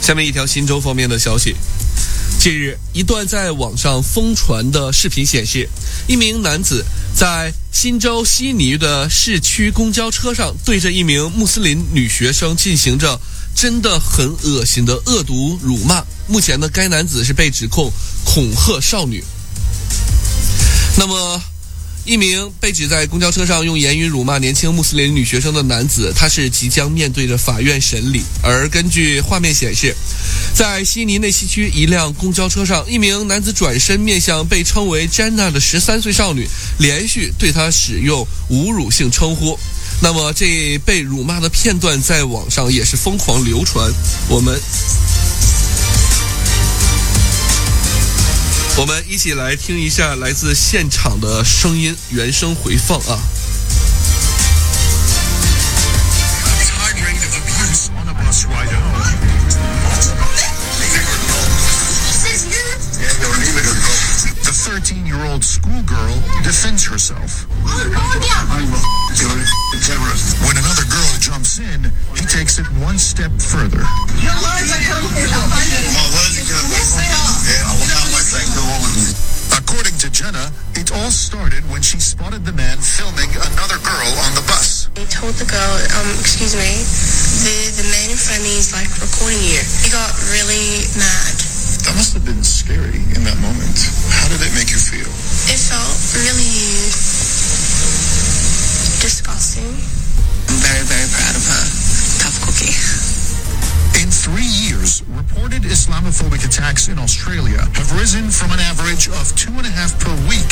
下面一条新州方面的消息。近日，一段在网上疯传的视频显示，一名男子在新州悉尼的市区公交车上对着一名穆斯林女学生进行着真的很恶心的恶毒辱骂。目前呢，该男子是被指控恐吓少女。那么一名被指在公交车上用言语辱骂年轻穆斯林女学生的男子，他是即将面对着法院审理。而根据画面显示，在悉尼内西区一辆公交车上，一名男子转身面向被称为 Jenna 的13岁少女，连续对她使用侮辱性称呼。那么这被辱骂的片段在网上也是疯狂流传。我们一起来听一下来自现场的声音原声回放啊。 The 13-year-old schoolgirl defends herself. When another girl jumps in, he takes it one step further. According to Jenna, it all started when she spotted the man filming another girl on the bus. I told the girl, excuse me, the man in front of me is like recording you. He got really mad. That must have been scary in that moment. How did it make you feel? It felt really disgusting. I'm very, very proud of her. Tough cookie. In 3 years, reported Islamophobic attacks in Australia have risen from an average of 2.5 per week